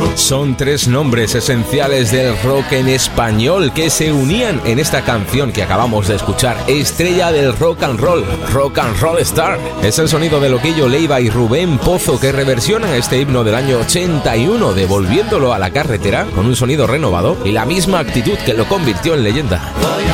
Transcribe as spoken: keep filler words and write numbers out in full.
Son tres nombres esenciales del rock en español que se unían en esta canción que acabamos de escuchar, estrella del rock and roll, Rock and Roll Star. Es el sonido de Loquillo Leiva y Rubén Pozo que reversionan este himno del año ochenta y uno, devolviéndolo a la carretera con un sonido renovado y la misma actitud que lo convirtió en leyenda.